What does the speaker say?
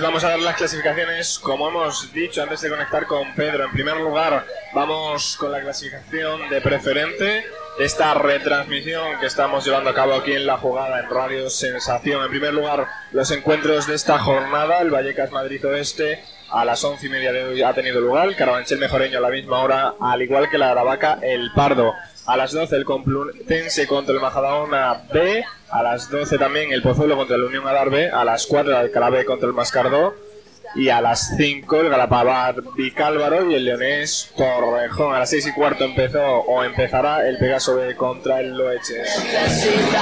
vamos a ver las clasificaciones, como hemos dicho antes de conectar con Pedro. En primer lugar, vamos con la clasificación de preferente, esta retransmisión que estamos llevando a cabo aquí en La Jugada en Radio Sensación. En primer lugar, los encuentros de esta jornada, el Vallecas Madrid Oeste a las 11:30 de hoy ha tenido lugar, el Carabanchel Mejoreño a la misma hora, al igual que la Aravaca El Pardo. A las 12 el Complutense contra el Majadahonda B, a las 12 también el Pozuelo contra el Unión Adar B, a las 4 el Alcalá B contra el Mascardó, y a las 5 el Galapagar Vicálvaro y el Leonés Torrejón. A las 6:15 empezará el Pegaso B contra el Loeches.